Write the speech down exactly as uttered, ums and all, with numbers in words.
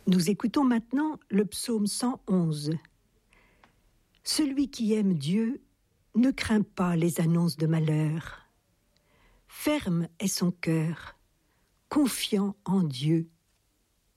Nous écoutons maintenant le psaume cent onze. Celui qui aime Dieu ne craint pas les annonces de malheur. Ferme est son cœur, confiant en Dieu.